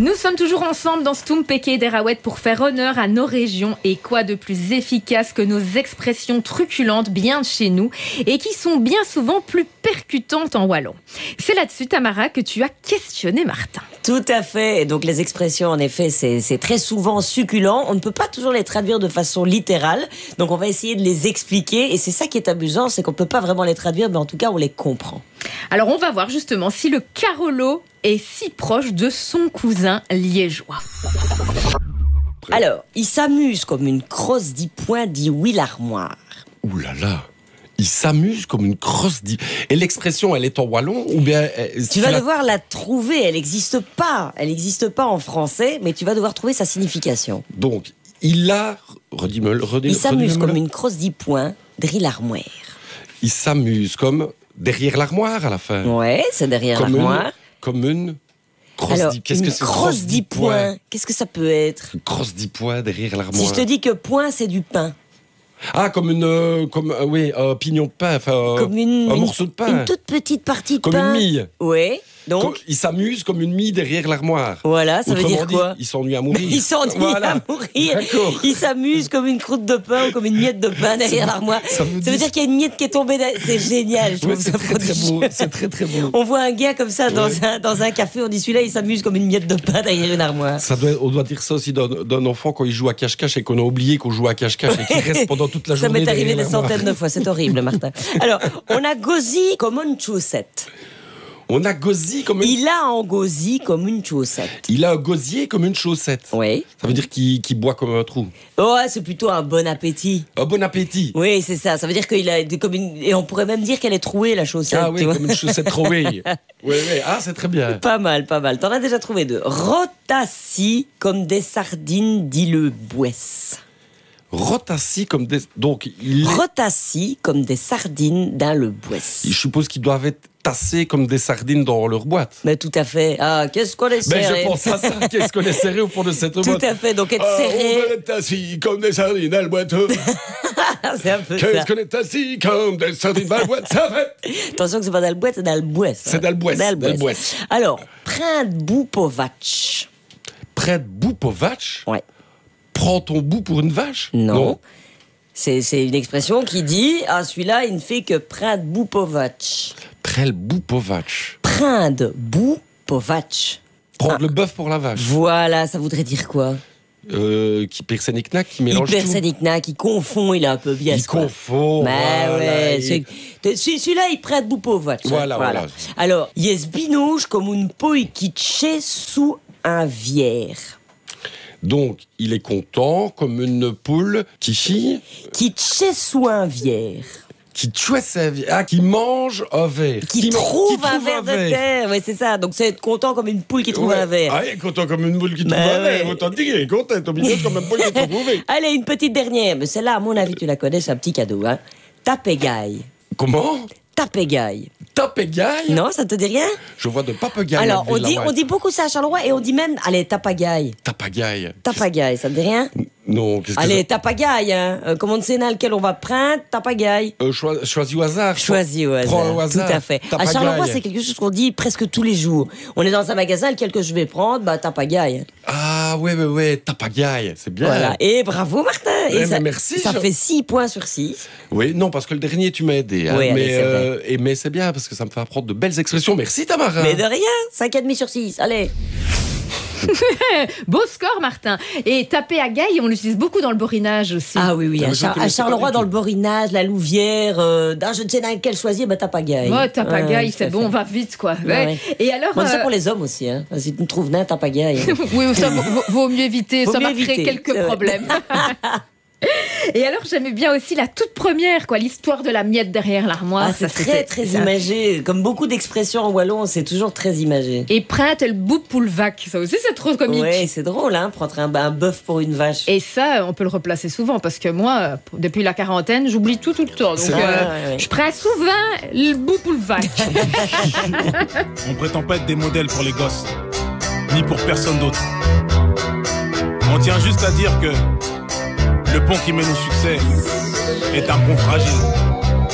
Nous sommes toujours ensemble dans Stoum Péké d'Erawet pour faire honneur à nos régions. Et quoi de plus efficace que nos expressions truculentes bien de chez nous et qui sont bien souvent plus percutantes en wallon. C'est là-dessus, Tamara, que tu as questionné Martin. Tout à fait. Et donc les expressions, en effet, c'est très souvent succulent. On ne peut pas toujours les traduire de façon littérale. Donc on va essayer de les expliquer. Et c'est ça qui est amusant, c'est qu'on ne peut pas vraiment les traduire, mais en tout cas, on les comprend. Alors on va voir justement si le Carolo est si proche de son cousin liégeois. Alors, il s'amuse comme une crosse dix points, dit oui l'armoire. Ouh là là, il s'amuse comme une crosse. Et l'expression, elle est en wallon ou bien tu vas devoir la trouver. Elle n'existe pas. Elle n'existe pas en français, mais tu vas devoir trouver sa signification. Donc, il s'amuse comme une crosse dix points, drit l'armoire. Il s'amuse comme derrière l'armoire à la fin. Ouais, c'est derrière l'armoire. Comme une crosse. Alors, qu'est-ce que c'est crosse 10 points. Qu'est-ce que ça peut être? Une crosse 10 points derrière l'armoire. Si je te dis que point, c'est du pain. Ah, comme un pignon de pain, un morceau de pain. Une toute petite partie de pain. Comme une mie. Oui. Donc, il s'amuse comme une mie derrière l'armoire. Voilà, ça veut dire quoi? Il s'ennuie à mourir. Il s'ennuie à mourir. D'accord. Il s'amuse comme une croûte de pain ou comme une miette de pain derrière l'armoire. Ça veut dire qu'il y a une miette qui est tombée. C'est génial. Je trouve ça prodigieux. C'est très très beau. On voit un gars comme ça dans un café. On dit celui-là, il s'amuse comme une miette de pain derrière une armoire. On doit dire ça aussi d'un enfant quand il joue à cache-cache et qu'on a oublié qu'on joue à cache-cache et qu'il reste pendant toute la journée. Ça m'est arrivé des centaines de fois. C'est horrible, Martin. Alors, on a gauzy comme une chaussette. On a gauzy comme une... Il a un gauzy comme une chaussette. Il a un gosier comme une chaussette. Oui. Ça veut dire qu'il boit comme un trou. Oh, c'est plutôt un bon appétit. Un bon appétit. Oui, c'est ça. Ça veut dire qu'il a comme une... Et on pourrait même dire qu'elle est trouée, la chaussette. Ah oui, comme une chaussette trouée. Oui. Ah, c'est très bien. Pas mal. T'en as déjà trouvé deux. Rotassi comme des sardines, dit le Bouès. Rotassi comme des... Rotassi comme des sardines dans le Bouès. Je suppose qu'ils doivent être tassés comme des sardines dans leur boîte. Mais tout à fait. Ah, qu'est-ce qu'on est serré. Je pense à ça. Qu'est-ce qu'on est serré au fond de cette boîte. Tout à fait. Donc être serré. On est assis comme des sardines dans le boîte. C'est un peu ça. Qu'est-ce qu'on est assis comme des sardines dans le boîte. Ça fait. Attention que c'est pas dans le boîte, c'est dans le Bouès. C'est dans le Bouès. Alors, prends Boupovac. Près de Boupovac. Ouais. Prends ton bout pour une vache? Non. C'est une expression qui dit celui-là, il ne fait que prendre Boupovac. Prendre Boupovac. Prendre Boupovac. Prendre le bœuf pour la vache. Voilà, ça voudrait dire quoi? Qui persénique-nac, qui mélange tout. Il persénique-nac, il confond, il est un peu biaise. Il confond. Celui-là, il prête Boupovac. Voilà. Alors, il est binouche comme une poille qui tchait sous un vière. Donc, il est content comme une poule qui chie. Qui tchait sous un vière. Qui qui mange un verre. Qui trouve un verre de terre. Oui, c'est ça. Donc, c'est être content comme une poule qui trouve un verre. Ah, il est content comme une poule qui trouve un verre. Autant dire qu'il est content, comme une poule qui trouve un verre. Allez, une petite dernière. Mais celle-là, à mon avis, tu la connais, c'est un petit cadeau. Tapégaille. Comment? Tapégaille. Tapégaille? Non, ça te dit rien? Je vois de papagaille. Alors, on dit beaucoup ça à Charleroi et on dit même, allez, tapagaille. Tapagaille. Tapagaille, ça te dit rien? Non, allez, tapagaille, hein. Comme on sait dans lequel on va prendre, tapagaille. Choisis au hasard. Choisis au hasard. Prends au hasard. Tout à fait. Tapagaille. À Charleroi, c'est quelque chose qu'on dit presque tous les jours. On est dans un magasin, lequel que je vais prendre, tapagaille. Ah, ouais, tapagaille. C'est bien. Voilà. Et bravo, Martin. Et ça, merci. Ça fait 6 points sur 6. Oui, non, parce que le dernier, tu m'as aidé. Hein, oui, mais c'est bien, parce que ça me fait apprendre de belles expressions. Merci, Tamara. Mais de rien. 5,5 sur 6. Allez. Beau score, Martin. Et taper à gaille, on l'utilise beaucoup dans le borinage aussi. Ah oui. À Charleroi, dans le borinage, la Louvière, je ne sais dans lequel choisir, tape à gaille. Ouais, tape à gaille, c'est bon, on va vite, quoi. Ouais. Et alors. C'est pour les hommes aussi, hein. Si tu me trouves nain, tape à gaille. Oui, ça vaut mieux éviter. Ça va créer quelques problèmes. Et alors, j'aimais bien aussi la toute première, l'histoire de la miette derrière l'armoire. Ah, c'est très imagé. Comme beaucoup d'expressions en wallon, c'est toujours très imagé. Et prête le bout pour le vac, ça aussi, c'est trop comique. Oui, c'est drôle, hein, prendre un bœuf pour une vache. Et ça, on peut le replacer souvent, parce que moi, depuis la quarantaine, j'oublie tout le temps. Donc, je prends souvent le bout pour le vac. On prétend pas être des modèles pour les gosses, ni pour personne d'autre. On tient juste à dire que le pont qui mène au succès est un pont fragile.